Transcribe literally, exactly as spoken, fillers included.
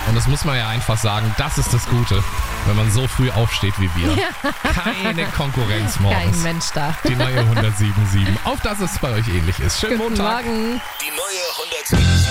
Und das muss man ja einfach sagen, das ist das Gute, wenn man so früh aufsteht wie wir. Ja. Keine Konkurrenz morgens. Kein Mensch da. Die neue hundertsieben Komma sieben. Auf dass es bei euch ähnlich ist. Schönen Guten Montag. Morgen. Die neue hundertsieben.